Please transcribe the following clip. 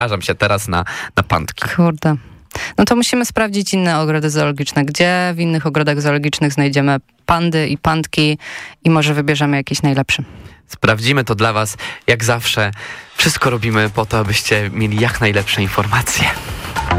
Narażam się teraz na pandki. Kurde. No to musimy sprawdzić inne ogrody zoologiczne. Gdzie w innych ogrodach zoologicznych znajdziemy pandy i pandki i może wybierzemy jakiś najlepszy. Sprawdzimy to dla was. Jak zawsze wszystko robimy po to, abyście mieli jak najlepsze informacje.